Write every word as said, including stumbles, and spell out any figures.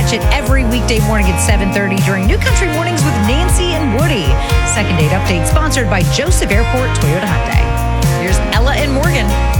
catch it every weekday morning at seven thirty during New Country Mornings with Nancy and Woody. Second date update sponsored by Joseph Airport Toyota Hyundai. Here's Ella and Morgan.